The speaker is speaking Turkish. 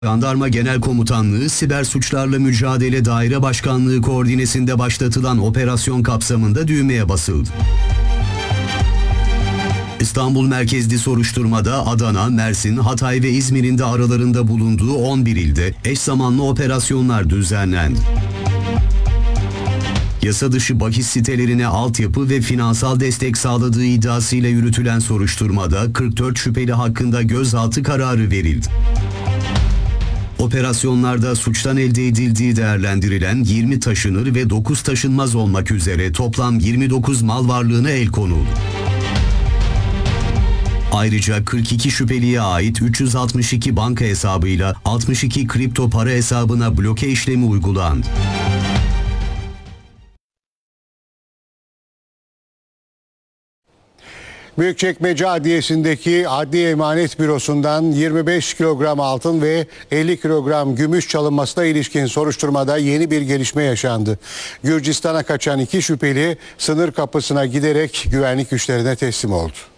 Jandarma Genel Komutanlığı Siber Suçlarla Mücadele Daire Başkanlığı koordinesinde başlatılan operasyon kapsamında düğmeye basıldı. İstanbul merkezli soruşturmada Adana, Mersin, Hatay ve İzmir'in de aralarında bulunduğu 11 ilde eş zamanlı operasyonlar düzenlendi. Yasa dışı bahis sitelerine altyapı ve finansal destek sağladığı iddiasıyla yürütülen soruşturmada 44 şüpheli hakkında gözaltı kararı verildi. Operasyonlarda suçtan elde edildiği değerlendirilen 20 taşınır ve 9 taşınmaz olmak üzere toplam 29 mal varlığına el konuldu. Ayrıca 42 şüpheliye ait 362 banka hesabıyla 62 kripto para hesabına bloke işlemi uygulandı. Büyükçekmece Adliyesi'ndeki Adli Emanet Bürosu'ndan 25 kilogram altın ve 50 kilogram gümüş çalınmasına ilişkin soruşturmada yeni bir gelişme yaşandı. Gürcistan'a kaçan iki şüpheli sınır kapısına giderek güvenlik güçlerine teslim oldu.